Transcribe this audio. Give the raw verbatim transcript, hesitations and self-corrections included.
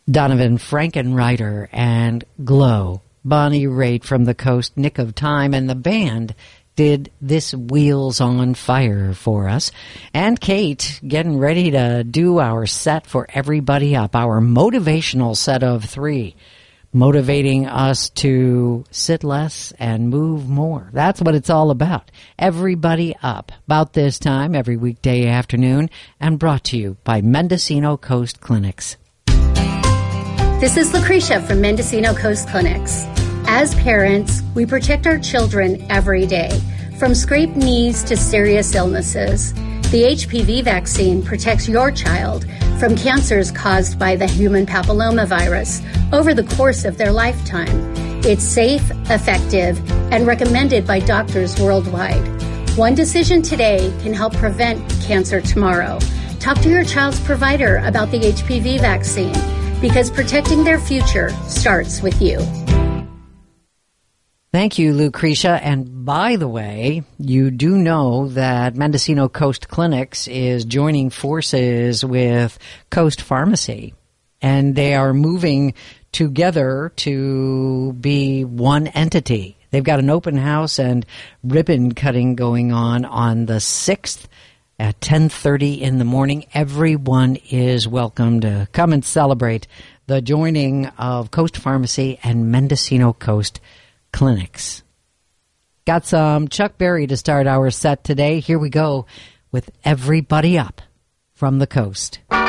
Donovan Frankenreiter and Glow. Bonnie Raitt from the Coast, Nick of Time, and the band did This Wheels on Fire for us. And Kate getting ready to do our set for Everybody Up, our motivational set of three, motivating us to sit less and move more. That's what it's all about. Everybody Up, about this time every weekday afternoon, and brought to you by Mendocino Coast Clinics. This is Lucretia from Mendocino Coast Clinics. As parents, we protect our children every day, from scraped knees to serious illnesses. The H P V vaccine protects your child from cancers caused by the human papillomavirus over the course of their lifetime. It's safe, effective, and recommended by doctors worldwide. One decision today can help prevent cancer tomorrow. Talk to your child's provider about the H P V vaccine, because protecting their future starts with you. Thank you, Lucretia. And by the way, you do know that Mendocino Coast Clinics is joining forces with Coast Pharmacy, and they are moving together to be one entity. They've got an open house and ribbon cutting going on on the sixth at ten thirty in the morning. Everyone is welcome to come and celebrate the joining of Coast Pharmacy and Mendocino Coast Clinics. Got some Chuck Berry to start our set today. Here we go with Everybody Up from the Coast.